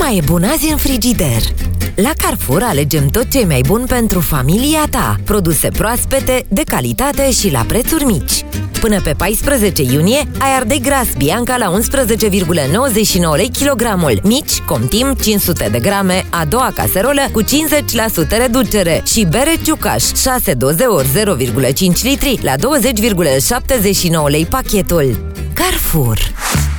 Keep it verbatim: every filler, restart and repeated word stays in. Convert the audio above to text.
mai e bun azi în frigider. La Carrefour alegem tot ce e mai bun pentru familia ta. Produse proaspete, de calitate și la prețuri mici. Până pe paisprezece iunie ai ardei gras Bianca la unsprezece virgulă nouăzeci și nouă lei kilogramul. Mici, Comtim, cinci sute de grame, a doua caserolă cu cincizeci la sută reducere. Și bere Ciucaș, șase doze ori zero virgulă cinci litri la douăzeci virgulă șaptezeci și nouă lei pachetul. Carrefour.